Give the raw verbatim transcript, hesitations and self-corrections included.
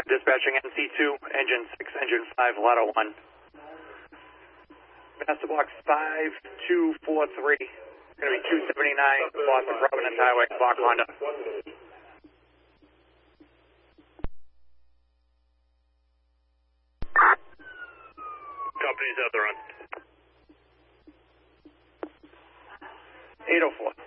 Dispatching N C two, engine six, engine five, Lotto one. Master box five two four three. Going to be two seventy-nine, Boston Providence Highway, Clark Honda. Company's out the run. eight oh four.